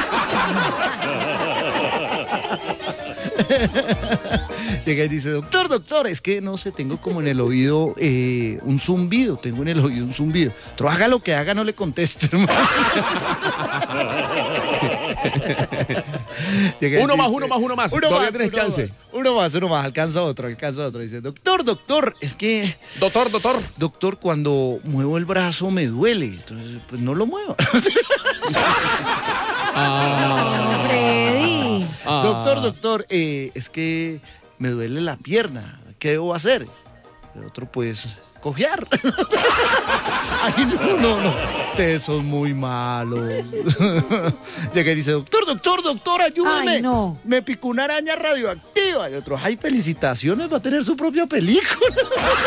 Llega y dice, doctor, doctor, es que no sé, tengo como en el oído eh, un zumbido, tengo en el oído un zumbido. Pero haga lo que haga, no le conteste, hermano. Llega y Uno más, dice, uno más, uno más. Uno Todavía más, tienes uno chance. más, uno más, uno más, alcanza otro, alcanza otro. Dice, doctor, doctor, es que... Doctor, doctor. Doctor, cuando muevo el brazo me duele. Entonces, pues no lo muevo. Ah. Freddy. Ah. Doctor, doctor, eh, es que me duele la pierna. ¿Qué debo hacer? El otro, pues, cojear. Ay, no, no, no. Ustedes son muy malos. Llega y dice, doctor, doctor, doctor, ayúdame. Ay, no. Me picó una araña radioactiva. Y otro, ay, felicitaciones, va a tener su propia película.